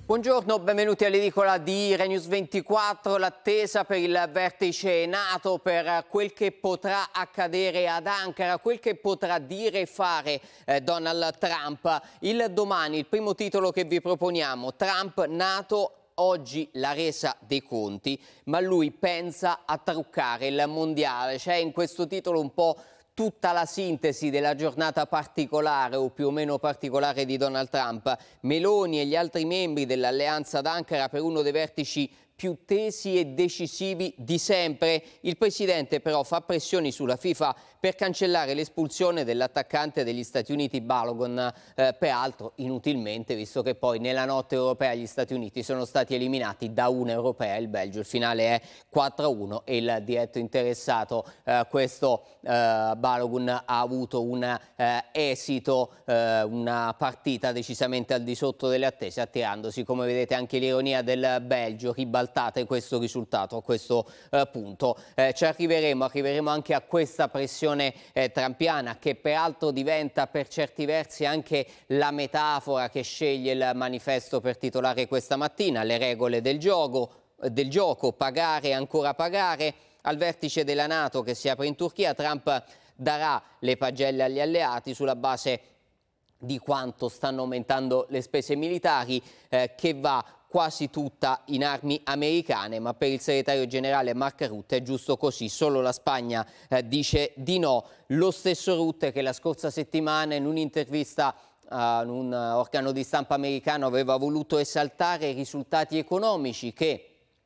Buongiorno, benvenuti all'edicola di Renews 24. L'attesa per il vertice NATO, per quel che potrà accadere ad Ankara, quel che potrà dire e fare Donald Trump. Il domani, il primo titolo che vi proponiamo: Trump, NATO. Oggi la resa dei conti, ma lui pensa a truccare il mondiale. C'è in questo titolo un po' tutta la sintesi della giornata particolare o più o meno particolare di Donald Trump. Meloni e gli altri membri dell'alleanza ad Ankara per uno dei vertici più tesi e decisivi di sempre. Il presidente però fa pressioni sulla FIFA per cancellare l'espulsione dell'attaccante degli Stati Uniti Balogun, peraltro inutilmente, visto che poi nella notte europea gli Stati Uniti sono stati eliminati da una europea, il Belgio. Il finale è 4-1 e il diretto interessato, questo Balogun, ha avuto un esito, una partita decisamente al di sotto delle attese, attirandosi, come vedete, anche l'ironia del Belgio. Ribaltate questo risultato a questo punto. Ci arriveremo anche a questa pressione trumpiana, che peraltro diventa per certi versi anche la metafora che sceglie il manifesto per titolare questa mattina: le regole del gioco, pagare e ancora pagare. Al vertice della NATO che si apre in Turchia, Trump darà le pagelle agli alleati sulla base di quanto stanno aumentando le spese militari, che va quasi tutta in armi americane, ma per il segretario generale Mark Rutte è giusto così. Solo la Spagna dice di no. Lo stesso Rutte che la scorsa settimana in un'intervista a un organo di stampa americano aveva voluto esaltare i risultati economici che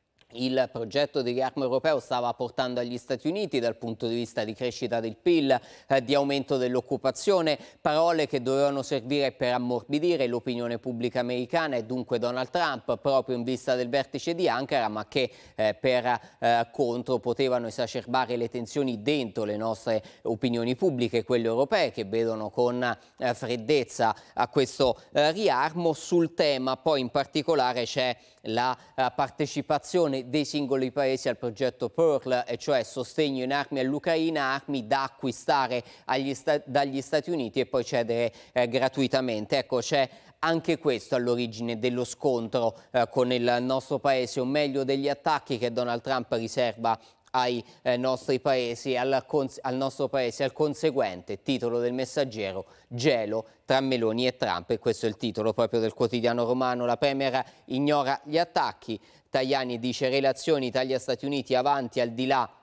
il progetto di riarmo europeo stava portando agli Stati Uniti dal punto di vista di crescita del PIL, di aumento dell'occupazione, parole che dovevano servire per ammorbidire l'opinione pubblica americana e dunque Donald Trump, proprio in vista del vertice di Ankara, ma che per contro potevano esacerbare le tensioni dentro le nostre opinioni pubbliche, quelle europee, che vedono con freddezza a questo riarmo. Sul tema poi in particolare c'è la partecipazione dei singoli paesi al progetto Pearl, e cioè sostegno in armi all'Ucraina, armi da acquistare dagli Stati Uniti e poi cedere gratuitamente. Ecco, c'è anche questo all'origine dello scontro con il nostro paese, o meglio degli attacchi che Donald Trump riserva ai nostri paesi, al nostro paese. Al conseguente titolo del Messaggero: gelo tra Meloni e Trump, e questo è il titolo proprio del quotidiano romano. La Premier ignora gli attacchi, Tajani dice relazioni Italia-Stati Uniti avanti al di là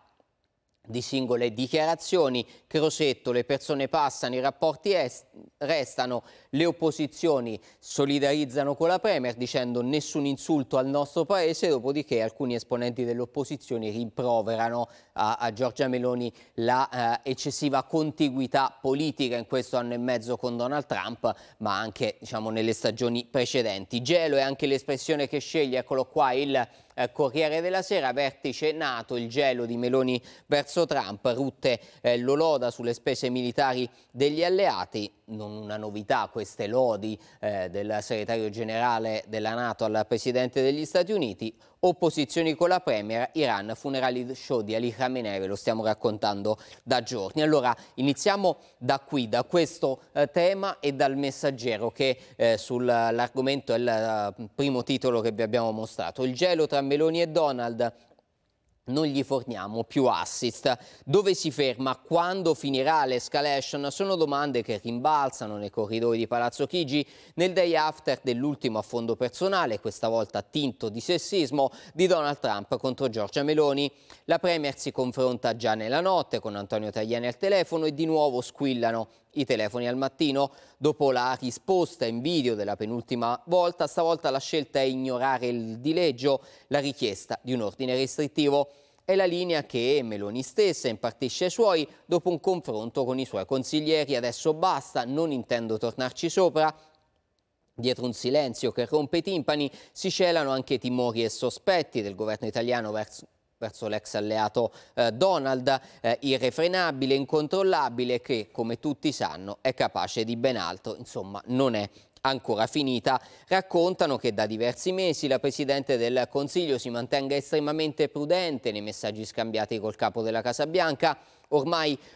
di singole dichiarazioni. Crosetto: le persone passano, i rapporti restano. Le opposizioni solidarizzano con la Premier dicendo nessun insulto al nostro paese, dopodiché alcuni esponenti delle opposizioni rimproverano a Giorgia Meloni la eccessiva contiguità politica in questo anno e mezzo con Donald Trump, ma anche, diciamo, nelle stagioni precedenti. Gelo è anche l'espressione che sceglie, eccolo qua, il Corriere della Sera: vertice NATO, il gelo di Meloni verso Trump. Rutte lo loda sulle spese militari degli alleati. Non una novità queste lodi del segretario generale della NATO al presidente degli Stati Uniti. Opposizioni con la Premier, Iran, funerali show di Ali Khamenei, ve lo stiamo raccontando da giorni. Allora iniziamo da qui, da questo tema e dal Messaggero, che sull'argomento è il primo titolo che vi abbiamo mostrato. Il gelo tra Meloni e Donald. Non gli forniamo più assist. Dove si ferma? Quando finirà l'escalation? Sono domande che rimbalzano nei corridoi di Palazzo Chigi nel day after dell'ultimo affondo personale, questa volta tinto di sessismo, di Donald Trump contro Giorgia Meloni. La Premier si confronta già nella notte con Antonio Tajani al telefono e di nuovo squillano i telefoni al mattino. Dopo la risposta in video della penultima volta, stavolta la scelta è ignorare il dileggio, la richiesta di un ordine restrittivo. È la linea che Meloni stessa impartisce ai suoi dopo un confronto con i suoi consiglieri. Adesso basta, non intendo tornarci sopra. Dietro un silenzio che rompe i timpani si celano anche timori e sospetti del governo italiano verso l'ex alleato Donald, irrefrenabile, incontrollabile, che, come tutti sanno, è capace di ben altro. Insomma, non è ancora finita. Raccontano che da diversi mesi la Presidente del Consiglio si mantenga estremamente prudente nei messaggi scambiati col capo della Casa Bianca. Ormai